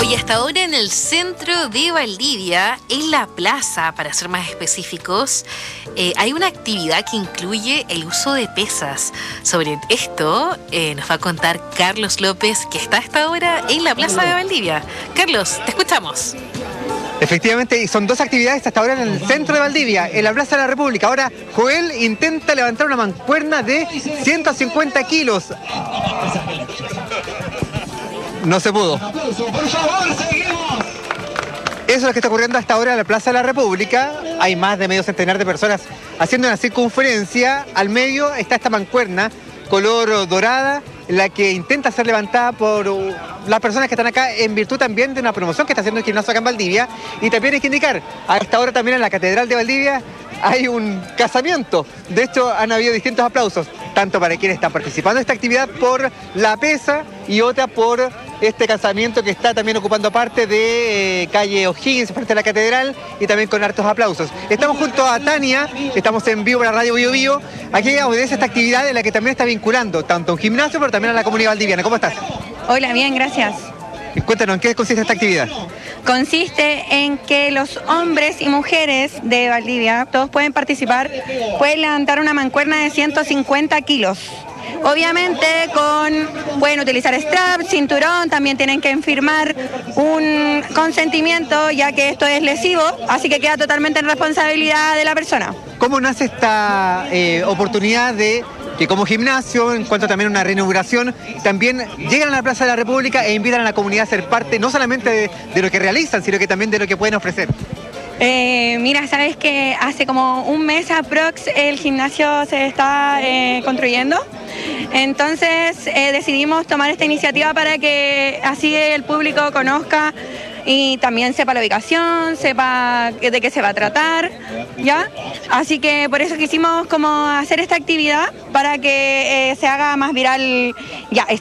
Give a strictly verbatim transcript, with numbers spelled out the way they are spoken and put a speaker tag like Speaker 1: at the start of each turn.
Speaker 1: Hoy hasta ahora en el centro de Valdivia, en la plaza, para ser más específicos, eh, hay una actividad que incluye el uso de pesas. Sobre esto eh, nos va a contar Carlos López, que está hasta ahora en la plaza de Valdivia. Carlos, te escuchamos.
Speaker 2: Efectivamente, son dos actividades hasta ahora en el centro de Valdivia, en la Plaza de la República. Ahora Joel intenta levantar una mancuerna de ciento cincuenta kilos. No se pudo. Eso es lo que está ocurriendo hasta ahora en la Plaza de la República. Hay más de medio centenar de personas haciendo una circunferencia. Al medio está esta mancuerna color dorada, la que intenta ser levantada por las personas que están acá en virtud también de una promoción que está haciendo el gimnasio acá en Valdivia. Y también hay que indicar, a esta hora también en la Catedral de Valdivia hay un casamiento. De hecho, han habido distintos aplausos, tanto para quienes están participando en esta actividad por la pesa y otra por este casamiento que está también ocupando parte de eh, calle O'Higgins, frente a la Catedral, y también con hartos aplausos. Estamos junto a Tania, estamos en vivo para Radio Bio Bio. Aquí obedece esta actividad en la que también está vinculando tanto a un gimnasio, pero también a la comunidad valdiviana. ¿Cómo estás?
Speaker 3: Hola, bien, gracias.
Speaker 2: Cuéntanos, ¿en qué consiste esta actividad?
Speaker 3: Consiste en que los hombres y mujeres de Valdivia, todos pueden participar, pueden levantar una mancuerna de ciento cincuenta kilos. Obviamente con, pueden utilizar strap, cinturón, también tienen que firmar un consentimiento ya que esto es lesivo, así que queda totalmente en responsabilidad de la persona.
Speaker 2: ¿Cómo nace esta eh, oportunidad de que como gimnasio, en cuanto también a una reinauguración, también llegan a la Plaza de la República e invitan a la comunidad a ser parte no solamente de, de lo que realizan, sino que también de lo que pueden ofrecer?
Speaker 3: Eh, mira, sabes que hace como un mes aprox el gimnasio se está eh, construyendo, entonces eh, decidimos tomar esta iniciativa para que así el público conozca y también sepa la ubicación, sepa de qué se va a tratar, ¿ya? Así que por eso quisimos como hacer esta actividad para que eh, se haga más viral ya.